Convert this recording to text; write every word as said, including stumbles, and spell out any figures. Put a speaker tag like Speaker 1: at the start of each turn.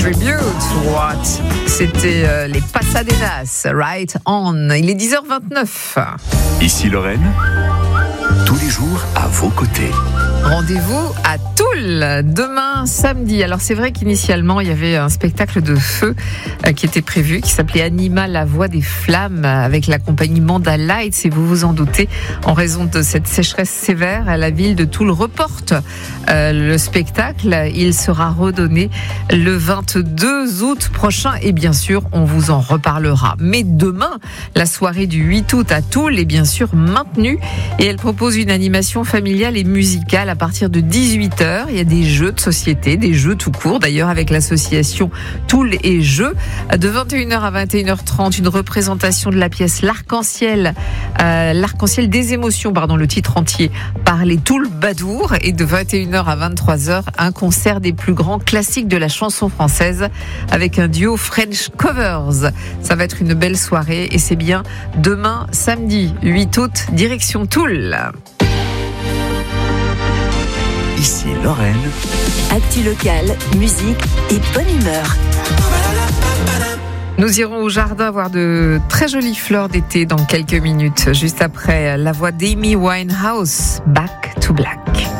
Speaker 1: Tribute, what? C'était euh, les Pasadenas, Right On. Il est dix heures vingt-neuf.
Speaker 2: Ici Lorraine, tous les jours à vos côtés.
Speaker 1: Rendez-vous à Toul demain samedi. Alors c'est vrai qu'initialement il y avait un spectacle de feu euh, qui était prévu, qui s'appelait Anima, la voix des flammes, avec la compagnie Manda Lights. Et vous vous en doutez, en raison de cette sécheresse sévère, la ville de Toul reporte euh, le spectacle. Il sera redonné le vingt-deux août prochain et bien sûr on vous en reparlera. Mais demain, la soirée du huit août à Toul est bien sûr maintenue et elle propose une animation familiale et musicale à partir de dix-huit heures. Il y a des jeux de société, des jeux tout court d'ailleurs avec l'association Toul et Jeux. De vingt et une heures à vingt et une heures trente, une représentation de la pièce L'Arc-en-Ciel, euh, L'Arc-en-Ciel des émotions, pardon, le titre entier, par les Toul Badour. Et de vingt et une heures à vingt-trois heures, un concert des plus grands classiques de la chanson française avec un duo French Covers. Ça va être une belle soirée et c'est bien demain samedi huit août, direction Toul.
Speaker 2: Ici Lorraine.
Speaker 3: Actu locale, musique et bonne humeur.
Speaker 1: Nous irons au jardin voir de très jolies fleurs d'été dans quelques minutes, juste après la voix d'Amy Winehouse, Back to Black.